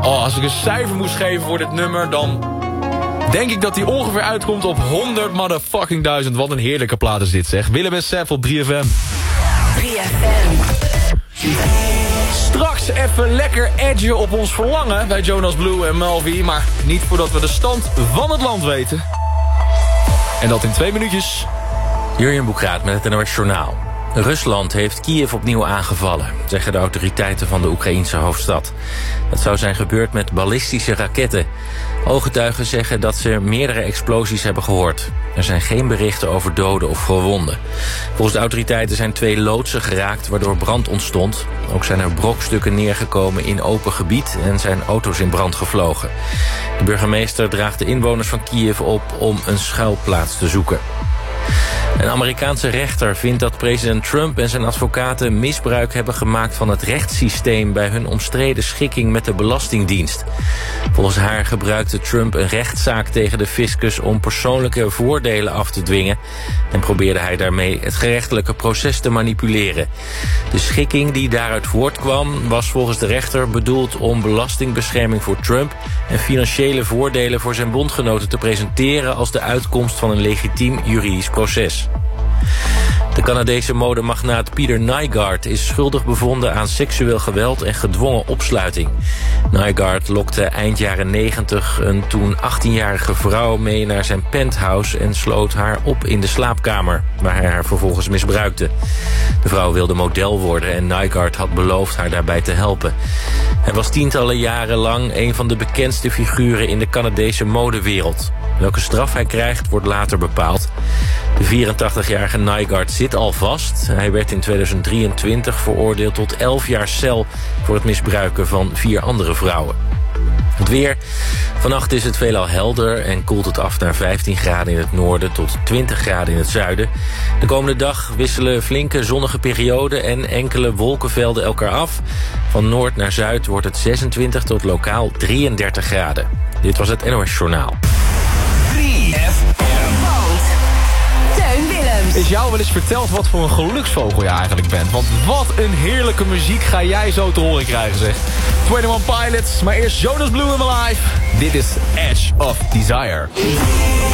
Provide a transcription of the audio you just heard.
Oh, als ik een cijfer moest geven voor dit nummer, dan denk ik dat hij ongeveer uitkomt op 100 motherfucking duizend. Wat een heerlijke plaat is dit, zeg. Willem en Sef op 3FM. 3FM. Straks even lekker edgen op ons verlangen bij Jonas Blue en Malvi. Maar niet voordat we de stand van het land weten. En dat in 2 minuutjes. Jurjen Boekraat met het NOS Journaal. Rusland heeft Kiev opnieuw aangevallen, zeggen de autoriteiten van de Oekraïense hoofdstad. Dat zou zijn gebeurd met ballistische raketten. Ooggetuigen zeggen dat ze meerdere explosies hebben gehoord. Er zijn geen berichten over doden of gewonden. Volgens de autoriteiten zijn 2 loodsen geraakt waardoor brand ontstond. Ook zijn er brokstukken neergekomen in open gebied en zijn auto's in brand gevlogen. De burgemeester draagt de inwoners van Kiev op om een schuilplaats te zoeken. Een Amerikaanse rechter vindt dat president Trump en zijn advocaten misbruik hebben gemaakt van het rechtssysteem bij hun omstreden schikking met de Belastingdienst. Volgens haar gebruikte Trump een rechtszaak tegen de fiscus om persoonlijke voordelen af te dwingen en probeerde hij daarmee het gerechtelijke proces te manipuleren. De schikking die daaruit voortkwam was volgens de rechter bedoeld om belastingbescherming voor Trump en financiële voordelen voor zijn bondgenoten te presenteren als de uitkomst van een legitiem juridisch proces. De Canadese modemagnaat Peter Nygard is schuldig bevonden aan seksueel geweld en gedwongen opsluiting. Nygard lokte eind jaren 90 een toen 18-jarige vrouw mee naar zijn penthouse en sloot haar op in de slaapkamer, waar hij haar vervolgens misbruikte. De vrouw wilde model worden en Nygard had beloofd haar daarbij te helpen. Hij was tientallen jaren lang een van de bekendste figuren in de Canadese modewereld. Welke straf hij krijgt wordt later bepaald. De 84-jarige Nygard zit al vast. Hij werd in 2023 veroordeeld tot 11 jaar cel voor het misbruiken van 4 andere vrouwen. Het weer. Vannacht is het veelal helder en koelt het af naar 15 graden in het noorden tot 20 graden in het zuiden. De komende dag wisselen flinke zonnige perioden en enkele wolkenvelden elkaar af. Van noord naar zuid wordt het 26 tot lokaal 33 graden. Dit was het NOS Journaal. 3FM. Teun Willems. Is jou wel eens verteld wat voor een geluksvogel je eigenlijk bent? Want wat een heerlijke muziek ga jij zo te horen krijgen, zeg. 21 Pilots, maar eerst Jonas Blue in my life. Dit is Edge of Desire.